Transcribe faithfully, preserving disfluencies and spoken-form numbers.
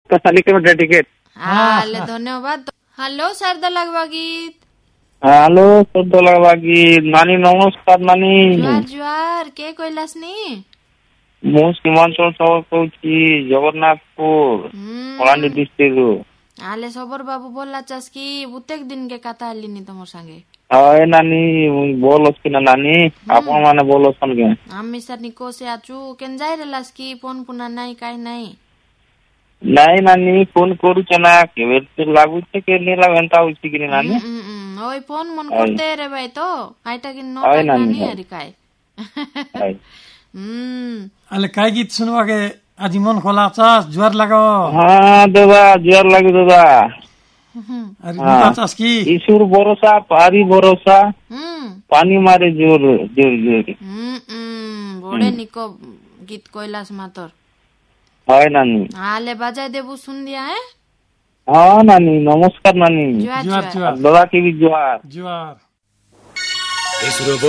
লিখে ডেডিকেট আলে ধন্যবাদ। হ্যালো শারদা লাগবা গীত। হ্যালো সদ্য লাগবাগি নানি নমস্কার নানি জুয়ার জুয়ার কে কইলাস নি? ମୁଁ ସୀମାଞ୍ଚଳ ସାହୁ କହୁଛି ଜଗନ୍ନାଥପୁର କଳାହାଣ୍ଡି ଡିଷ୍ଟ୍ରିକ୍ଟରୁ। আলে সবর বাবু বললা চাস কি প্রত্যেক দিন কে কথা হলিনি তোমার সঙ্গে। হয় নানি বল ଅଛି ନା ନାନୀ ଆପଣ ମାନେ ଭଲ ଅଛନ୍ କେ? আমি সার নিকো সে আছু কেন যাই রেলাস কি ফোন পুনা নাই কাই নাই। ନାଇଁ ନାନୀ ଫୋନ କରୁଛେ ନା କେବେ ଲାଗୁଛେ କେ ନି ଲାଗୁ ଏନ୍ତା ହଉଛି କି ନାନୀ ওই ফোন মন করতে রে ভাই তো আইটা কি নো হয় নানি, নানি হয়। আরি কাই। হয়। হুম আলে কাই গীত শুনবা কে আজি মন খোলা চাস জুয়ার লাগাও ହଁ ଦେବା ଜୁହାର ଲାଗି ଦେବା আর গীতা চাস কি ଈଶ୍ୱର ଭରସା ପାରି ଭରସା হুম ପାନି ମାରେ ଜୋର ଜୋର ଜୋର হুম হুম বড়ে নিকো গীত কৈলাস মাতর। হয় নানি আলে বাজাই দেবু শুন দিয়া হ্যাঁ। ହଁ ନାନୀ ନମସ୍କାର ନାନୀ জুয়ার জুয়ার জুয়ার জুয়ার ଦାଦା କେ ବି ଜୁହାର। জুয়ার।